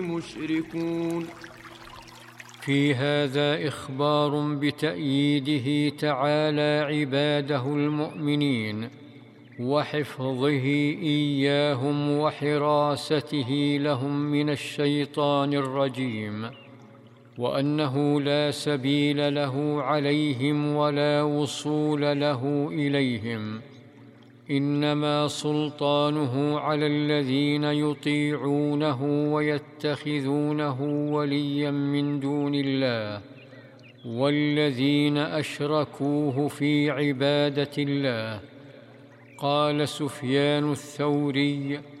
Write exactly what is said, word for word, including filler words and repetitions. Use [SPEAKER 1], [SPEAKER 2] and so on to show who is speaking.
[SPEAKER 1] مشركون.
[SPEAKER 2] في هذا إخبار بتأييده تعالى عباده المؤمنين وحفظه إياهم وحراسته لهم من الشيطان الرجيم، وأنه لا سبيل له عليهم ولا وصول له إليهم، إنما سلطانه على الذين يطيعونه ويتخذونه وليا من دون الله والذين أشركوه في عبادة الله. قال سفيان الثوري: